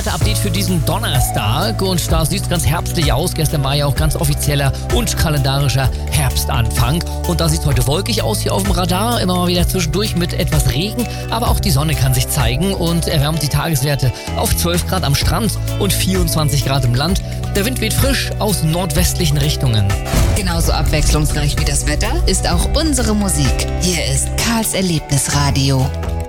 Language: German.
Update für diesen Donnerstag und da sieht es ganz herbstlich aus. Gestern war ja auch ganz offizieller und kalendarischer Herbstanfang und da sieht es heute wolkig aus hier auf dem Radar, immer mal wieder zwischendurch mit etwas Regen, aber auch die Sonne kann sich zeigen und erwärmt die Tageswerte auf 12 Grad am Strand und 24 Grad im Land. Der Wind weht frisch aus nordwestlichen Richtungen. Genauso abwechslungsreich wie das Wetter ist auch unsere Musik. Hier ist Karls Erlebnisradio.